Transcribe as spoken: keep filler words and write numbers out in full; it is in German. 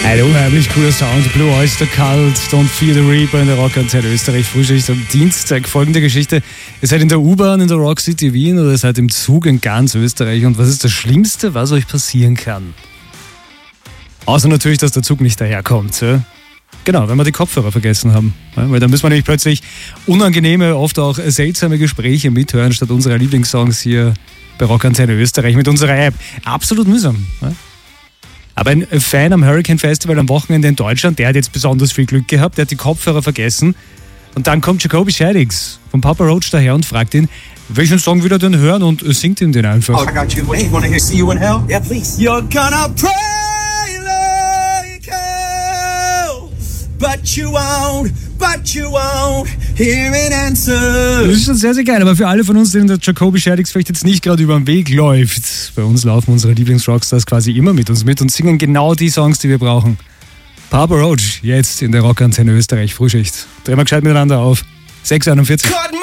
Ein unheimlich cooler Sound. Blue Oyster Cult, Don't Fear the Reaper in der Rockantenne Österreich. Frühschicht am Dienstag. Folgende Geschichte. Ihr seid in der U-Bahn in der Rock City Wien oder ihr seid im Zug in ganz Österreich. Und was ist das Schlimmste, was euch passieren kann? Außer natürlich, dass der Zug nicht daherkommt. Ja? Genau, wenn wir die Kopfhörer vergessen haben. Ja? Weil dann müssen wir nämlich plötzlich unangenehme, oft auch seltsame Gespräche mithören, statt unserer Lieblingssongs hier bei Rockantenne Österreich mit unserer App. Absolut mühsam. Ja? Aber ein Fan am Hurricane Festival am Wochenende in Deutschland, der hat jetzt besonders viel Glück gehabt, der hat die Kopfhörer vergessen. Und dann kommt Jacoby Shaddix von Papa Roach daher und fragt ihn, welchen Song will er denn hören, und singt ihm den einfach. Oh, I got you. Hey, wanna hear See You in Hell? Yeah, please. You're gonna pray like hell, but you won't, but you won't hear an answer. Das ist schon sehr, sehr geil, aber für alle von uns, denen der Jacoby Shaddix vielleicht jetzt nicht gerade über den Weg läuft, bei uns laufen unsere Lieblingsrockstars quasi immer mit uns mit und singen genau die Songs, die wir brauchen. Papa Roach, jetzt in der Rockantenne Österreich, Frühschicht. Drehen wir gescheit miteinander auf. sechs Uhr einundvierzig.